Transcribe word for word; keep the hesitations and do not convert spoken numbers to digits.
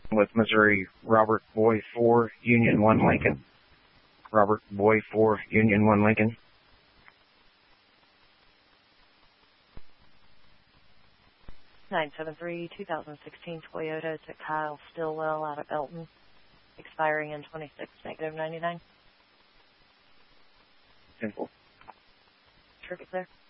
with Missouri, Robert Boy four, Union one Lincoln. Robert Boy four, Union one Lincoln. nine seven three, two thousand sixteen Toyota to Kyle Stillwell out of Elton, expiring in twenty-six, negative ninety-nine. Simple. Traffic clear.